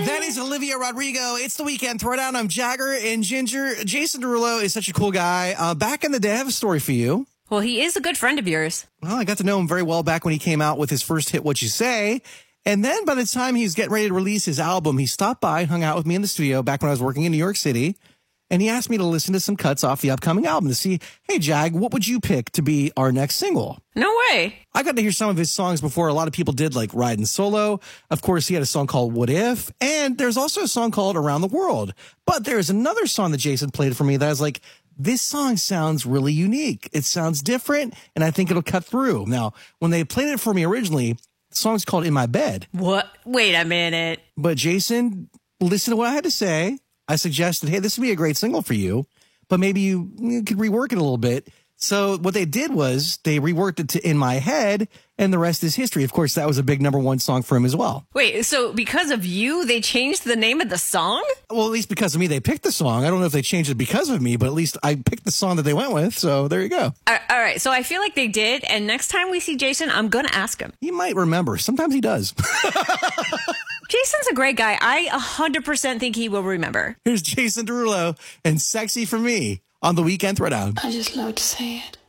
That is Olivia Rodrigo. It's the Weekend Throwdown. I'm Jagger and Ginger. Jason Derulo is such a cool guy. Back in the day, I have a story for you. Well, he is a good friend of yours. Well, I got to know him very well back when he came out with his first hit, What You Say. And then by the time he was getting ready to release his album, he stopped by and hung out with me in the studio back when I was working in New York City. And he asked me to listen to some cuts off the upcoming album to see, hey, Jag, what would you pick to be our next single? No way. I got to hear some of his songs before a lot of people did, like Riding Solo. Of course, he had a song called What If? And there's also a song called Around the World. But there's another song that Jason played for me that I was like, this song sounds really unique. It sounds different, and I think it'll cut through. Now, when they played it for me originally, the song's called In My Bed. What? Wait a minute. But Jason, listen to what I had to say. I suggested, hey, this would be a great single for you, but maybe you could rework it a little bit. So what they did was they reworked it to In My Head, and the rest is history. Of course, that was a big #1 song for him as well. Wait, so because of you, they changed the name of the song? Well, at least because of me, they picked the song. I don't know if they changed it because of me, but at least I picked the song that they went with. So there you go. All right, so I feel like they did, and next time we see Jason, I'm going to ask him. He might remember. Sometimes he does. Jason's a great guy. I 100% think he will remember. Here's Jason Derulo and Sexy for Me on the Weekend Throwdown. I just love to say it.